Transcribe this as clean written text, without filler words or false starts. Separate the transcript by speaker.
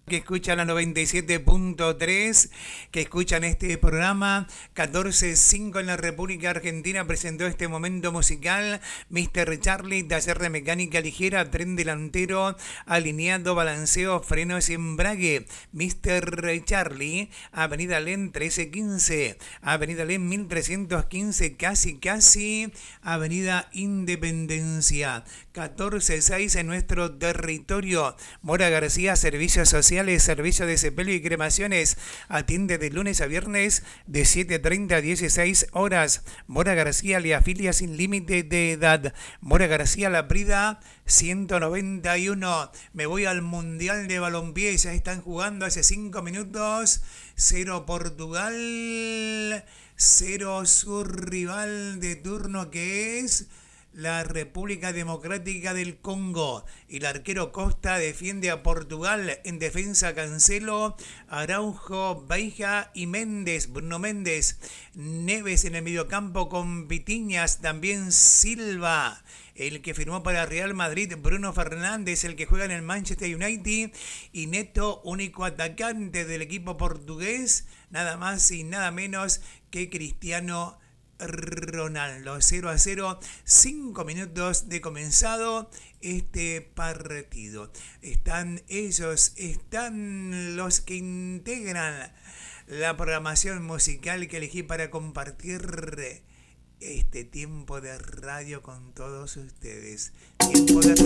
Speaker 1: Que escuchan la 97.3, que escuchan este programa. 14.05 en la República Argentina presentó este momento musical Mr. Charlie, taller de mecánica ligera, tren delantero, alineado, balanceo, frenos y embrague. Mr. Charlie, Avenida Len 1315, Avenida Len 1315, casi, Avenida Independencia. 14.06 en nuestro territorio. Mora García, Servicios Sociales, Servicio de Sepelio y Cremaciones. Atiende de lunes a viernes de 7:30 a 16 horas. Mora García le afilia sin límite de edad. Mora García La Prida 191. Me voy al Mundial de Balompié. Ya están jugando hace 5 minutos. 0 Portugal, 0 su rival de turno que es la República Democrática del Congo. El arquero Costa defiende a Portugal. En defensa Cancelo, Araujo, Beija y Méndez, Bruno Méndez. Neves en el mediocampo con Vitiñas, también Silva. El que firmó para Real Madrid, Bruno Fernández, el que juega en el Manchester United. Y Neto, único atacante del equipo portugués, nada más y nada menos que Cristiano Ronaldo. 0-0, 5 minutos de comenzado este partido. Están ellos, están los que integran la programación musical que elegí para compartir este tiempo de radio con todos ustedes. Tiempo de